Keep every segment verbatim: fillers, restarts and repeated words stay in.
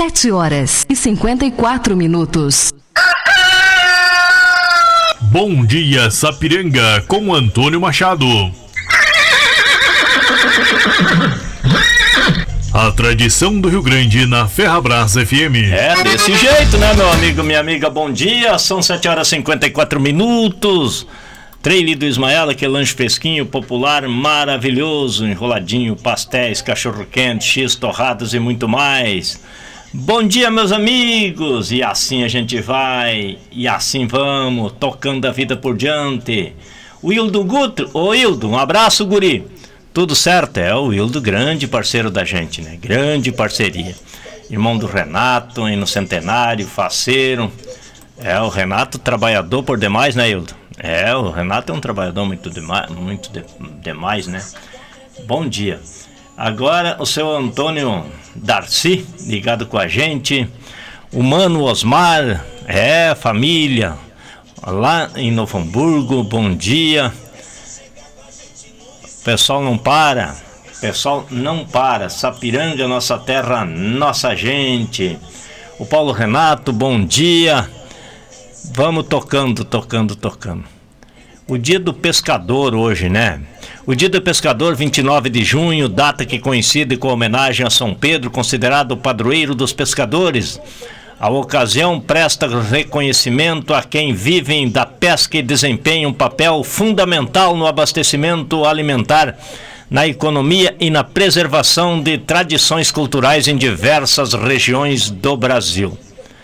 Sete horas e cinquenta e quatro minutos. Bom dia, Sapiranga, com Antônio Machado. A tradição do Rio Grande na Ferrabras F M. É desse jeito, né, meu amigo, minha amiga, bom dia. São sete horas e cinquenta e quatro minutos. Trailer do Ismael, aquele lanche fresquinho, popular, maravilhoso, enroladinho, pastéis, cachorro-quente, x, torradas e muito mais. Bom dia, meus amigos, e assim a gente vai, e assim vamos, tocando a vida por diante. O Hildo Guto, ô Hildo, um abraço, guri. Tudo certo, é o Hildo, grande parceiro da gente, né, grande parceria. Irmão do Renato, aí no centenário, faceiro. É, o Renato, trabalhador por demais, né, Hildo? É, o Renato é um trabalhador muito demais, muito de, demais, né? Bom dia. Agora o seu Antônio Darcy, ligado com a gente. O Mano Osmar, é, família, lá em Novo Hamburgo, bom dia. O pessoal não para, o pessoal não para. Sapiranga, nossa terra, nossa gente. O Paulo Renato, bom dia. Vamos tocando, tocando, tocando. O dia do pescador hoje, né? O dia do pescador, vinte e nove de junho, data que coincide com a homenagem a São Pedro, considerado o padroeiro dos pescadores. A ocasião presta reconhecimento a quem vivem da pesca e desempenham um papel fundamental no abastecimento alimentar, na economia e na preservação de tradições culturais em diversas regiões do Brasil.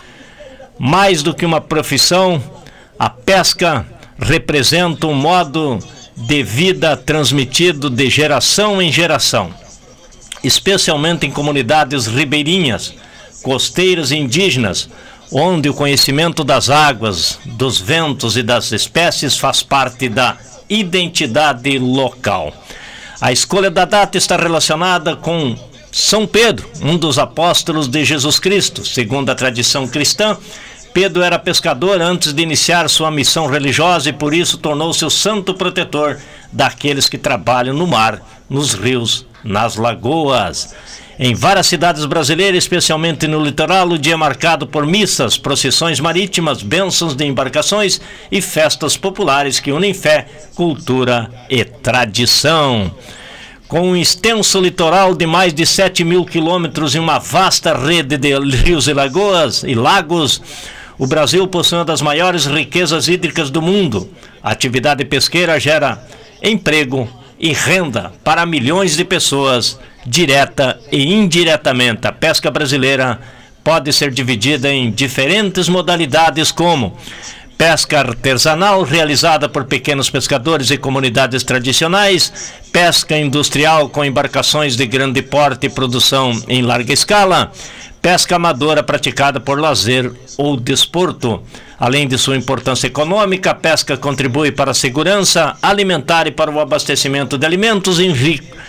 Mais do que uma profissão, a pesca representa um modo de vida transmitido de geração em geração, especialmente em comunidades ribeirinhas, costeiras e indígenas, onde o conhecimento das águas, dos ventos e das espécies faz parte da identidade local. A escolha da data está relacionada com São Pedro, um dos apóstolos de Jesus Cristo. Segundo a tradição cristã, Pedro era pescador antes de iniciar sua missão religiosa e por isso tornou-se o santo protetor daqueles que trabalham no mar, nos rios, nas lagoas. Em várias cidades brasileiras, especialmente no litoral, o dia é marcado por missas, procissões marítimas, bênçãos de embarcações e festas populares que unem fé, cultura e tradição. Com um extenso litoral de mais de sete mil quilômetros e uma vasta rede de rios e lagoas e lagos, o Brasil possui uma das maiores riquezas hídricas do mundo. A atividade pesqueira gera emprego e renda para milhões de pessoas, direta e indiretamente. A pesca brasileira pode ser dividida em diferentes modalidades como pesca artesanal, realizada por pequenos pescadores e comunidades tradicionais, pesca industrial com embarcações de grande porte e produção em larga escala, pesca amadora praticada por lazer ou desporto. Além de sua importância econômica, a pesca contribui para a segurança alimentar e para o abastecimento de alimentos em rico